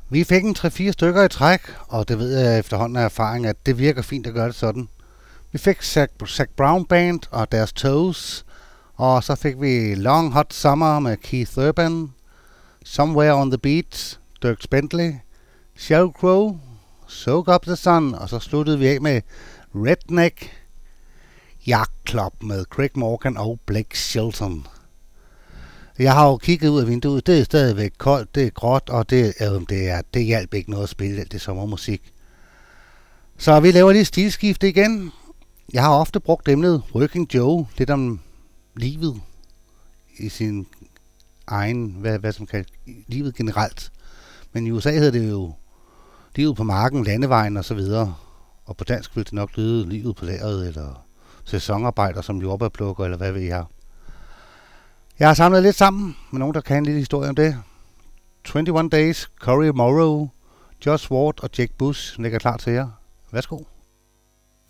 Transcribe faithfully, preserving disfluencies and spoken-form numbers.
Vi fik en tre fire stykker i træk, og det ved jeg efterhånden af erfaring, at det virker fint at gøre det sådan. Vi fik Zac, Zac Brown Band og deres Toes, og så fik vi Long Hot Summer med Keith Urban, Somewhere on the Beach, Dierks Bentley, Sheryl Crow, Soak Up the Sun, og så sluttede vi af med Redneck Yacht Club med Craig Morgan og Blake Shelton. Jeg har jo kigget ud af vinduet, det er stadigvæk koldt, det er gråt, og det, øh, det, er, det hjalp ikke noget at spille alt det sommermusik. Så vi laver lige stilskifte igen. Jeg har ofte brugt emnet Working Joe, lidt om livet i sin egen, hvad, hvad som kaldes, livet generelt. Men i U S A hedder det jo livet på marken, landevejen og så videre. Og på dansk vil det nok lyde livet på lageret, eller sæsonarbejder som jordbærplukker, eller hvad ved jeg. Jeg har samlet lidt sammen med nogen, der kan en lille historie om det. enogtyve Days, Cory Morrow, Josh Ward og Jake Bush ligger klar til jer. Værsgo.